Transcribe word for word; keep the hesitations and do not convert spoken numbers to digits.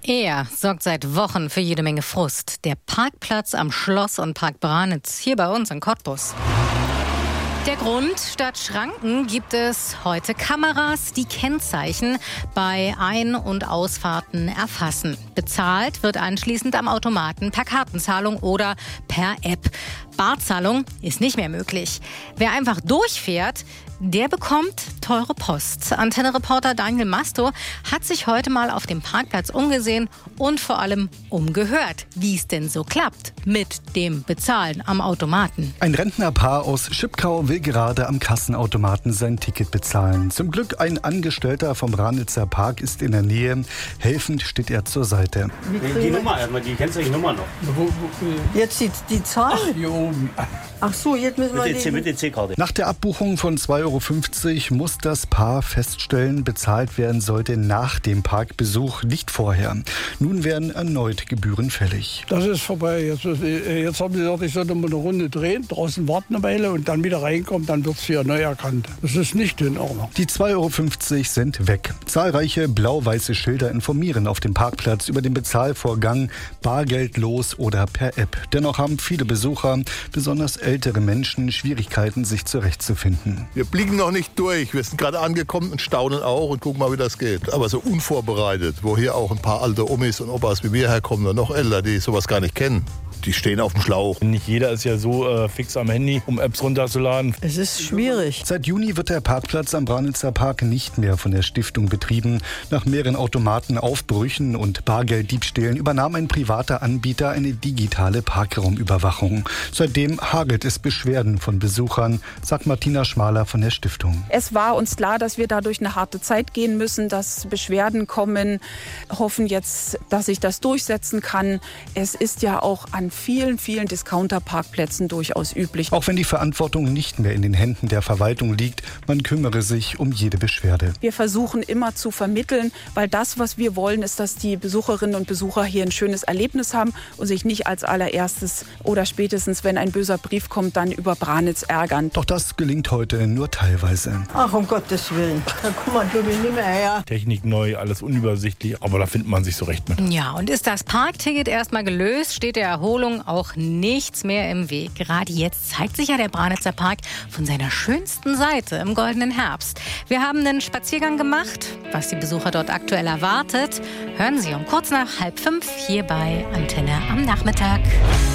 Er sorgt seit Wochen für jede Menge Frust. Der Parkplatz am Schloss und Park Branitz, hier bei uns in Cottbus. Der Grund: Statt Schranken gibt es heute Kameras, die Kennzeichen bei Ein- und Ausfahrten erfassen. Bezahlt wird anschließend am Automaten per Kartenzahlung oder per App. Barzahlung ist nicht mehr möglich. Wer einfach durchfährt, der bekommt teure Post. Antenne-Reporter Daniel Masto hat sich heute mal auf dem Parkplatz umgesehen und vor allem umgehört, wie es denn so klappt mit dem Bezahlen am Automaten. Ein Rentnerpaar aus Schipkau will gerade am Kassenautomaten sein Ticket bezahlen. Zum Glück ein Angestellter vom Branitzer Park ist in der Nähe. Helfend steht er zur Seite. Die Nummer erstmal, die Kennzeichennummer noch. Jetzt die, die Zahl? Ach, hier oben. Ach so, jetzt müssen wir mit, mit der C-Karte. Nach der Abbuchung von zwei Euro fünfzig muss das Paar feststellen, bezahlt werden sollte nach dem Parkbesuch, nicht vorher. Nun werden erneut Gebühren fällig. Das ist vorbei. Jetzt, jetzt haben sie gesagt, ich sollte mal eine Runde drehen, draußen warten eine Weile und dann wieder reinkommen, dann wird es hier neu erkannt. Das ist nicht in Ordnung. Die zwei Euro fünfzig sind weg. Zahlreiche blau-weiße Schilder informieren auf dem Parkplatz über den Bezahlvorgang, bargeldlos oder per App. Dennoch haben viele Besucher, besonders ältere Menschen, Schwierigkeiten, sich zurechtzufinden. Wir blicken noch nicht durch. Wir sind gerade angekommen und staunen auch und gucken mal, wie das geht. Aber so unvorbereitet, wo hier auch ein paar alte Omis und Opas wie wir herkommen und noch älter, die sowas gar nicht kennen. Die stehen auf dem Schlauch. Nicht jeder ist ja so äh, fix am Handy, um Apps runterzuladen. Es ist schwierig. Seit Juni wird der Parkplatz am Branitzer Park nicht mehr von der Stiftung betrieben. Nach mehreren Automatenaufbrüchen und Bargelddiebstählen übernahm ein privater Anbieter eine digitale Parkraumüberwachung. Seitdem hagelt es Beschwerden von Besuchern, sagt Martina Schmaler von der Stiftung. Es war uns klar, dass wir da durch eine harte Zeit gehen müssen, dass Beschwerden kommen. Hoffen jetzt, dass ich das durchsetzen kann. Es ist ja auch an vielen, vielen Discounter-Parkplätzen durchaus üblich. Auch wenn die Verantwortung nicht mehr in den Händen der Verwaltung liegt, man kümmere sich um jede Beschwerde. Wir versuchen immer zu vermitteln, weil das, was wir wollen, ist, dass die Besucherinnen und Besucher hier ein schönes Erlebnis haben und sich nicht als allererstes oder spätestens, wenn ein böser Brief kommt, dann über Branitz ärgern. Doch das gelingt heute nur teilweise. Ach, um Gottes Willen. Da kommt man wirklich nicht mehr her. Technik neu, alles unübersichtlich, aber da findet man sich so recht mit. Ja, und ist das Parkticket erstmal gelöst, steht der Erholung auch nichts mehr im Weg. Gerade jetzt zeigt sich ja der Branitzer Park von seiner schönsten Seite im goldenen Herbst. Wir haben einen Spaziergang gemacht. Was die Besucher dort aktuell erwartet, hören Sie um kurz nach halb fünf hier bei Antenne am Nachmittag.